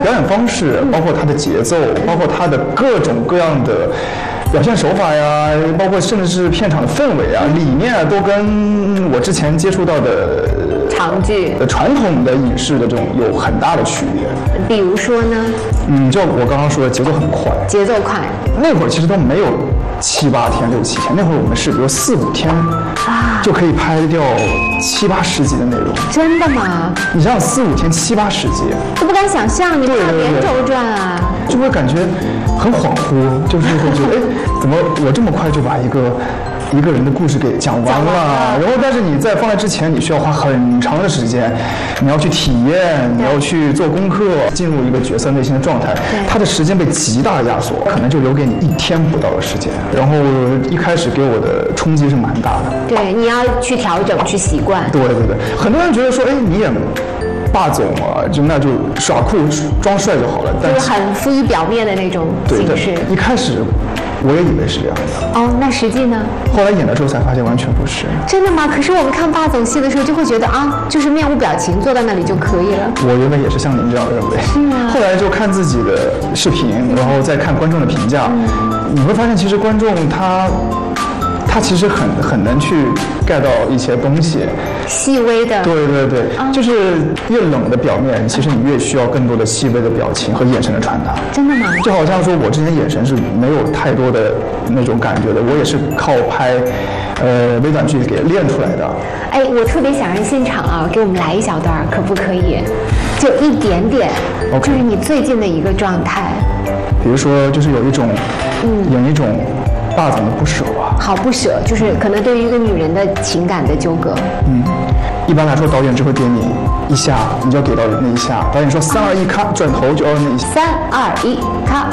表演方式，包括它的节奏，包括它的各种各样的表现手法呀，包括甚至是片场的氛围啊、理念啊，都跟我之前接触到的长剧传统的影视的这种有很大的区别。 比如说呢？ 就我刚刚说的，节奏很快， 节奏快。 那会儿其实都没有7、8天、6、7天，那会儿我们是比如4、5天就可以拍掉7、80集的内容。真的吗？ 你想想4、5天7、80集， 都不敢想象，你看连轴转啊， 就会感觉很恍惚，就是会觉得，怎么我这么快就把一个人的故事给讲完了？然后，但是你在放在之前，你需要花很长的时间，你要去体验，你要去做功课，进入一个角色内心的状态。它的时间被极大的压缩，可能就留给你1天不到的时间。然后一开始给我的冲击是蛮大的。 对，你要去调整，去习惯。 对，很多人觉得说，你演霸总啊，那就耍酷装帅就好了， 就是很浮于表面的那种形式。 一开始我也以为是这样的。 那实际呢？ 后来演了之后才发现完全不是。 真的吗？可是我们看霸总戏的时候就会觉得就是面无表情坐在那里就可以了。我原本也是像您这样认为。 是吗？ 后来就看自己的视频，然后再看观众的评价，你会发现其实观众他其实很能去 get 到一些东西， 细微的。 对，就是越冷的表面，其实你越需要更多的细微的表情和眼神的传达。 真的吗？ 就好像说我之前眼神是没有太多的那种感觉的，我也是靠拍微短剧给练出来的。 我特别想让现场给我们来一小段，可不可以？就一点点，就是你最近的一个状态。 比如说，就是有一种，演一种霸总的不舍吧。 好不舍，就是可能对于一个女人的情感的纠葛。 一般来说，导演只会给你1下，你就要给到那1下。导演说3、2、1，咔，转头就要那1下。 3、2、1，咔。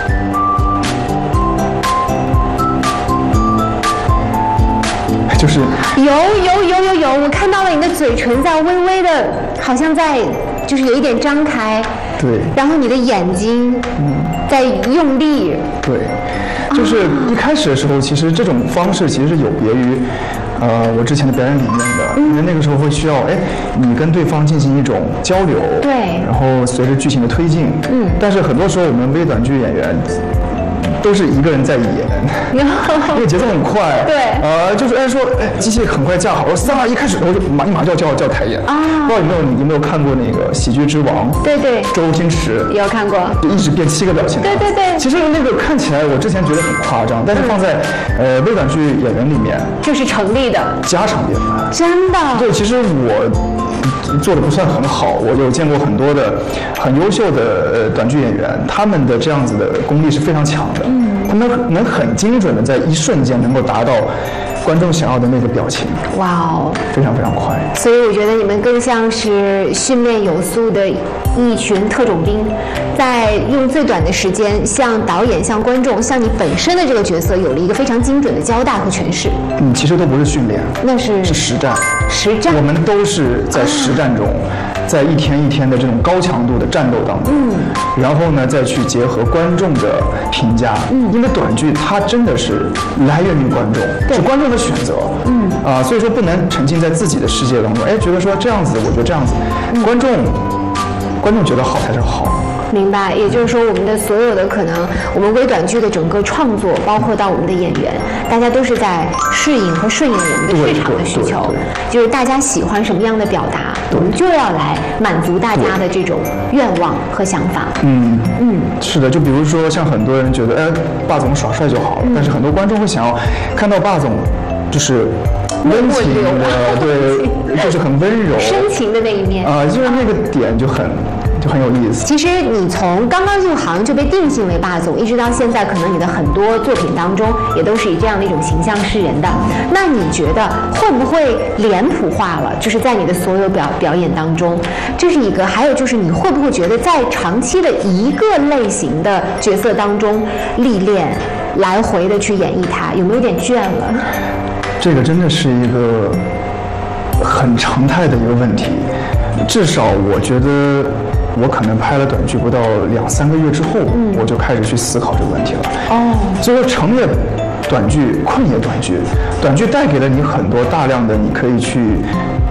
就是有，我看到了你的嘴唇在微微的，好像在，就是有一点张开。 对。 然后你的眼睛，在用力。 对。就是一开始的时候，其实这种方式其实是有别于，我之前的表演理念的，因为那个时候会需要，你跟对方进行一种交流， 对， 然后随着剧情的推进，但是很多时候我们微短剧演员都是一个人在演，因为节奏很快， 对， 就是说，机器很快架好，我3、2、1开始，我就马上叫台演啊。不知道有没有看过那个《喜剧之王》？ 对， 周星驰有看过， 就一直变7个表情。 对。 其实那个看起来我之前觉得很夸张，但是放在微短剧演员里面就是成立的， 家常便饭。真的？对，其实我做的不算很好，我有见过很多的很优秀的短剧演员，他们的这样子的功力是非常强的。他们能很精准的在一瞬间能够达到观众想要的那个表情。 哇哦， 非常快。 所以我觉得你们更像是训练有素的一群特种兵，在用最短的时间向导演、向观众、向你本身的这个角色有了一个非常精准的交代和诠释。 其实都不是训练， 那是实战。 我们都是在实战中，在一天一天的这种高强度的战斗当中，然后呢再去结合观众的评价，因为短剧它真的是来源于观众，是观众的选择，所以说不能沉浸在自己的世界当中，觉得说这样子，我觉得这样子，观众觉得好才是好。 明白，也就是说，我们的所有的可能，我们微短剧的整个创作，包括到我们的演员，大家都是在适应和顺应我们的市场的需求，就是大家喜欢什么样的表达，我们就要来满足大家的这种愿望和想法。 是的，就比如说像很多人觉得，霸总耍帅就好了，但是很多观众会想要看到霸总就是温情的，对，就是很温柔、 深情的那一面就是那个点就很有意思。 其实你从刚刚入行就被定性为霸总，一直到现在，可能你的很多作品当中也都是以这样的一种形象示人的。那你觉得会不会脸谱化了？就是在你的所有表演当中，这是一个。还有就是你会不会觉得在长期的一个类型的角色当中历练，来回的去演绎它，有没有点倦了？ 这个真的是一个很常态的一个问题，至少我觉得我可能拍了短剧不到2、3个月之后，我就开始去思考这个问题了。所以说成也短剧，困也短剧，短剧带给了你很多大量的你可以去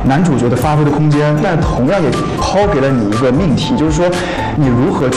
男主角的发挥的空间，但同样也抛给了你一个命题，就是说你如何去